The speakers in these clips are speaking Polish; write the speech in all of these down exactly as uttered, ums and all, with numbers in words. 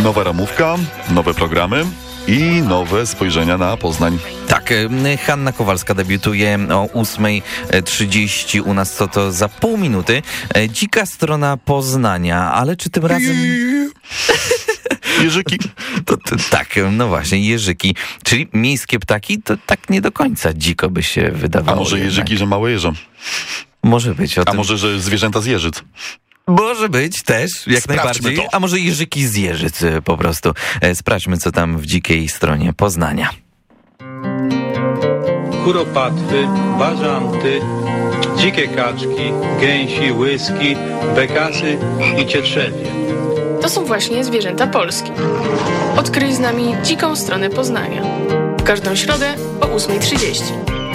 Nowa ramówka, nowe programy i nowe spojrzenia na Poznań. Tak, Hanna Kowalska debiutuje o ósmej trzydzieści u nas, co to za pół minuty. Dzika strona Poznania, ale czy tym razem... Jeżyki. To, to, tak, no właśnie, jeżyki. Czyli miejskie ptaki, to tak nie do końca dziko by się wydawało. A może jeżyki, jednak. Że małe jeżo? Może być. O A tym... może, że zwierzęta z Jeżyc? Może być też, jak Sprawdźmy najbardziej. to. A może jeżyki z Jeżyc po prostu. Sprawdźmy, co tam w dzikiej stronie Poznania. Kuropatwy, bażanty, dzikie kaczki, gęsi, łyski, bekasy i cietrzewie. To są właśnie zwierzęta polskie. Odkryj z nami dziką stronę Poznania. W każdą środę o ósmej trzydzieści.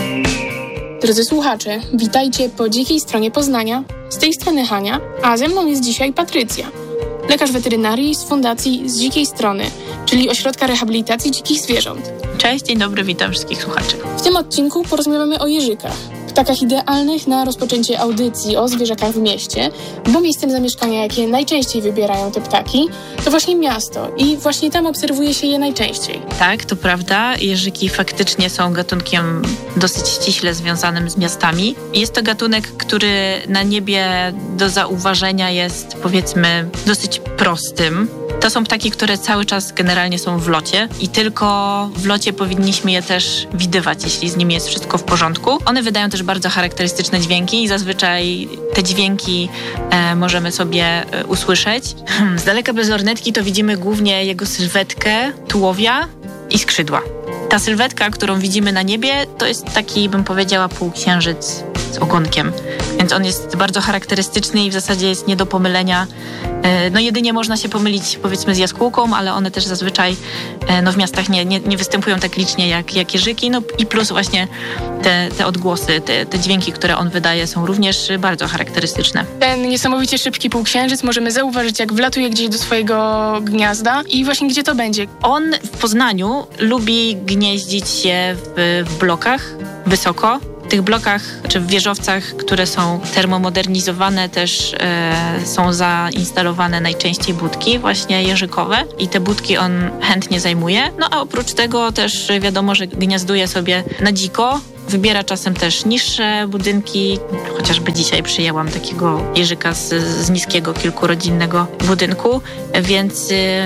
Drodzy słuchacze, witajcie po dzikiej stronie Poznania. Z tej strony Hania, a ze mną jest dzisiaj Patrycja, lekarz weterynarii z Fundacji Z Dzikiej Strony, czyli Ośrodka Rehabilitacji Dzikich Zwierząt. Cześć, dzień dobry, witam wszystkich słuchaczy. W tym odcinku porozmawiamy o jeżykach, ptakach idealnych na rozpoczęcie audycji o zwierzakach w mieście, bo miejscem zamieszkania, jakie najczęściej wybierają te ptaki, to właśnie miasto i właśnie tam obserwuje się je najczęściej. Tak, to prawda. Jeżyki faktycznie są gatunkiem dosyć ściśle związanym z miastami. Jest to gatunek, który na niebie do zauważenia jest, powiedzmy, dosyć prostym. To są ptaki, które cały czas generalnie są w locie i tylko w locie powinniśmy je też widywać, jeśli z nimi jest wszystko w porządku. One wydają też bardzo charakterystyczne dźwięki i zazwyczaj te dźwięki e, możemy sobie e, usłyszeć. Z daleka bez lornetki to widzimy głównie jego sylwetkę, tułowia i skrzydła. Ta sylwetka, którą widzimy na niebie, to jest taki, bym powiedziała, półksiężyc z ogonkiem. Więc on jest bardzo charakterystyczny i w zasadzie jest nie do pomylenia. No jedynie można się pomylić, powiedzmy, z jaskółką, ale one też zazwyczaj no, w miastach nie, nie, nie występują tak licznie jak, jak jeżyki. No i plus właśnie te, te odgłosy, te, te dźwięki, które on wydaje, są również bardzo charakterystyczne. Ten niesamowicie szybki półksiężyc możemy zauważyć, jak wlatuje gdzieś do swojego gniazda i właśnie gdzie to będzie. On w Poznaniu lubi gnieździć się w, w blokach wysoko. W tych blokach czy w wieżowcach, które są termomodernizowane, też e, są zainstalowane najczęściej budki właśnie jeżykowe i te budki on chętnie zajmuje. No a oprócz tego też wiadomo, że gniazduje sobie na dziko. Wybiera czasem też niższe budynki, chociażby dzisiaj przyjęłam takiego jeżyka z, z niskiego, kilkurodzinnego budynku, więc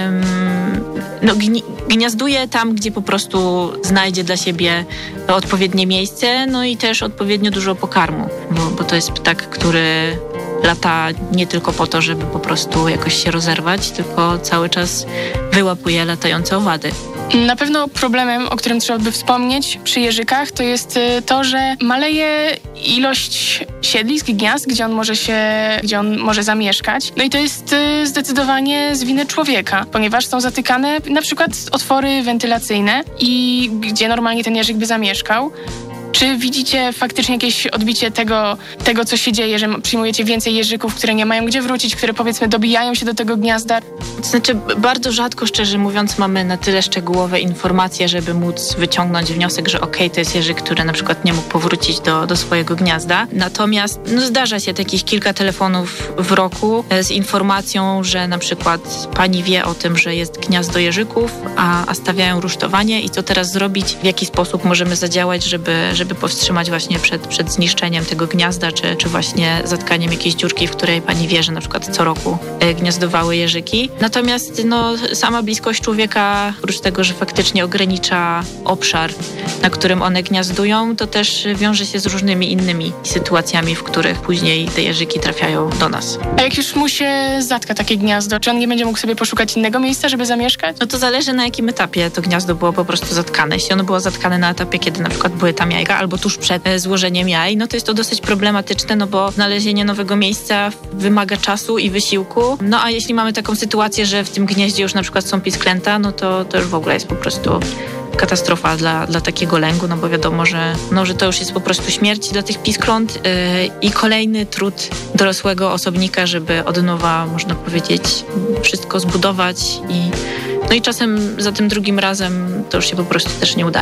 ym, no, gni, gniazduje tam, gdzie po prostu znajdzie dla siebie odpowiednie miejsce, no i też odpowiednio dużo pokarmu, bo, bo to jest ptak, który lata nie tylko po to, żeby po prostu jakoś się rozerwać, tylko cały czas wyłapuje latające owady. Na pewno problemem, o którym trzeba by wspomnieć przy jeżykach, to jest to, że maleje ilość siedlisk, gniazd, gdzie on może się, gdzie on może zamieszkać. No i to jest zdecydowanie z winy człowieka, ponieważ są zatykane na przykład otwory wentylacyjne i gdzie normalnie ten jeżyk by zamieszkał. Czy widzicie faktycznie jakieś odbicie tego, tego, co się dzieje, że przyjmujecie więcej jeżyków, które nie mają gdzie wrócić, które powiedzmy dobijają się do tego gniazda? To znaczy bardzo rzadko, szczerze mówiąc, mamy na tyle szczegółowe informacje, żeby móc wyciągnąć wniosek, że okej, okay, to jest jeżyk, który na przykład nie mógł powrócić do, do swojego gniazda. Natomiast no, zdarza się takich kilka telefonów w roku z informacją, że na przykład pani wie o tym, że jest gniazdo jeżyków, a, a stawiają rusztowanie i co teraz zrobić, w jaki sposób możemy zadziałać, żeby, żeby żeby powstrzymać właśnie przed, przed zniszczeniem tego gniazda, czy, czy właśnie zatkaniem jakiejś dziurki, w której pani wie, że na przykład co roku gniazdowały jeżyki. Natomiast no, sama bliskość człowieka, oprócz tego, że faktycznie ogranicza obszar, na którym one gniazdują, to też wiąże się z różnymi innymi sytuacjami, w których później te jeżyki trafiają do nas. A jak już mu się zatka takie gniazdo, czy on nie będzie mógł sobie poszukać innego miejsca, żeby zamieszkać? No to zależy, na jakim etapie to gniazdo było po prostu zatkane. Jeśli ono było zatkane na etapie, kiedy na przykład były tam jajka, albo tuż przed złożeniem jaj, no to jest to dosyć problematyczne, no bo znalezienie nowego miejsca wymaga czasu i wysiłku. No a jeśli mamy taką sytuację, że w tym gnieździe już na przykład są pisklęta, no to, to już w ogóle jest po prostu katastrofa dla, dla takiego lęgu, no bo wiadomo, że, no, że to już jest po prostu śmierć dla tych piskląt yy, i kolejny trud dorosłego osobnika, żeby od nowa, można powiedzieć, wszystko zbudować i no i czasem za tym drugim razem to już się po prostu też nie udaje.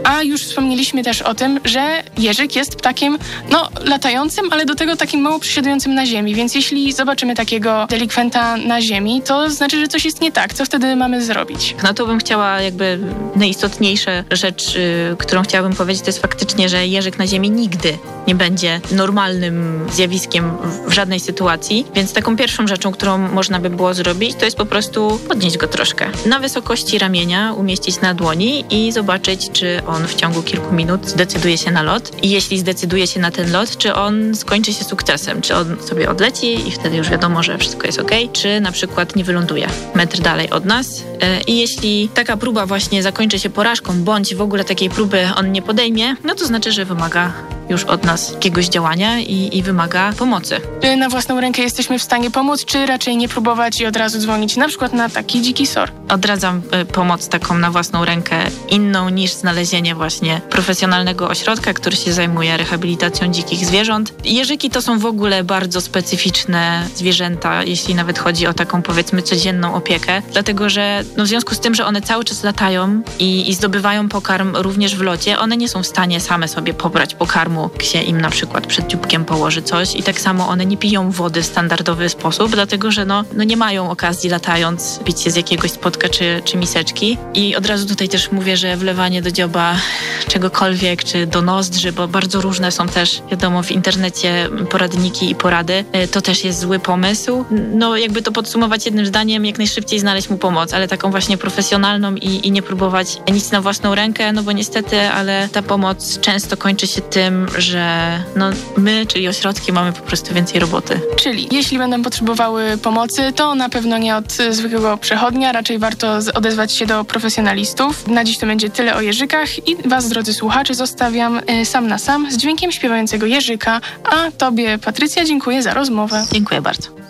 A już wspomnieliśmy też o tym, że jeżyk jest ptakiem, no, latającym, ale do tego takim mało przesiadującym na ziemi, więc jeśli zobaczymy takiego delikwenta na ziemi, to znaczy, że coś jest nie tak. Co wtedy mamy zrobić? No to bym chciała jakby najistotniejsza rzecz, yy, którą chciałabym powiedzieć, to jest faktycznie, że jeżyk na ziemi nigdy nie będzie normalnym zjawiskiem w, w żadnej sytuacji, więc taką pierwszą rzeczą, którą można by było zrobić, to jest po prostu podnieść go troszkę. Na wysokości ramienia umieścić na dłoni i zobaczyć, czy on w ciągu kilku minut zdecyduje się na lot i jeśli zdecyduje się na ten lot, czy on skończy się sukcesem, czy on sobie odleci i wtedy już wiadomo, że wszystko jest okej, czy na przykład nie wyląduje metr dalej od nas. I jeśli taka próba właśnie zakończy się porażką, bądź w ogóle takiej próby on nie podejmie, no to znaczy, że wymaga już od nas jakiegoś działania i, i wymaga pomocy. Czy na własną rękę jesteśmy w stanie pomóc, czy raczej nie próbować i od razu dzwonić na przykład na taki dziki S O R? Odradzam y, pomoc taką na własną rękę, inną niż znalezienie właśnie profesjonalnego ośrodka, który się zajmuje rehabilitacją dzikich zwierząt. Jeżyki to są w ogóle bardzo specyficzne zwierzęta, jeśli nawet chodzi o taką, powiedzmy, codzienną opiekę, dlatego że no, w związku z tym, że one cały czas latają i, i zdobywają pokarm również w locie, one nie są w stanie same sobie pobrać pokarmu, jak się im na przykład przed dzióbkiem położy coś i tak samo one nie piją wody w standardowy sposób, dlatego że no, no nie mają okazji latając pić się z jakiegoś spotka czy, czy miseczki. I od razu tutaj też mówię, że wlewanie do dzioba czegokolwiek, czy do nozdrzy, bo bardzo różne są też, wiadomo, w internecie poradniki i porady, to też jest zły pomysł. No jakby to podsumować jednym zdaniem, jak najszybciej znaleźć mu pomoc, ale taką właśnie profesjonalną i, i nie próbować nic na własną rękę, no bo niestety, ale ta pomoc często kończy się tym, że no my, czyli ośrodki, mamy po prostu więcej roboty. Czyli jeśli będą potrzebowały pomocy, to na pewno nie od zwykłego przechodnia, raczej warto odezwać się do profesjonalistów. Na dziś to będzie tyle o jeżykach i was, drodzy słuchacze, zostawiam y, sam na sam z dźwiękiem śpiewającego jeżyka, a tobie, Patrycja, dziękuję za rozmowę. Dziękuję bardzo.